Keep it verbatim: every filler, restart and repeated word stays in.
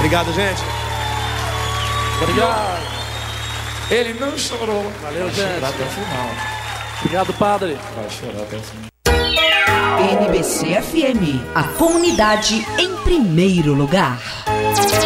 Obrigado, gente. Obrigado. Ele não chorou. Valeu, Vai gente. chorar até o final. Obrigado, padre. Vai chorar até o final. N B C F M, a comunidade em primeiro lugar.